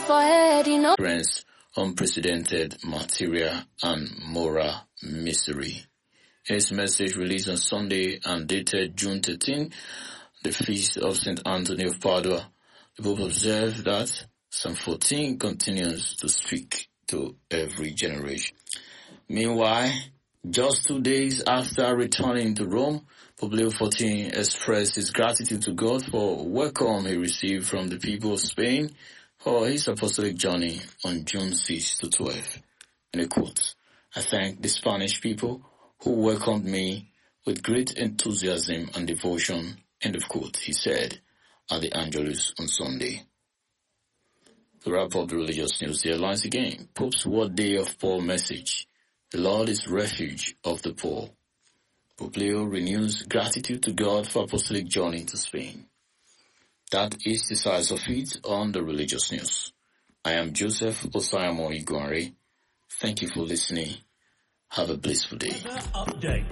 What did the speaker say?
forehead, you know. Experience unprecedented material and moral misery. In his message released on Sunday and dated June 13, the feast of St. Anthony of Padua, the Pope observed that Psalm 14 continues to speak to every generation. Meanwhile, just 2 days after returning to Rome, Pope Leo XIV expressed his gratitude to God for welcome he received from the people of Spain for his apostolic journey on June 6 to 12. In a quote, "I thank the Spanish people who welcomed me with great enthusiasm and devotion," end of quote, he said at the Angelus on Sunday. To wrap up the religious news, the headlines again. Pope's World Day of Poor message. The Lord is refuge of the poor. Pope Leo renews gratitude to God for apostolic journey to Spain. That is the size of it on the religious news. I am Joseph Osayamo Iguare. Thank you for listening. Have a blissful day.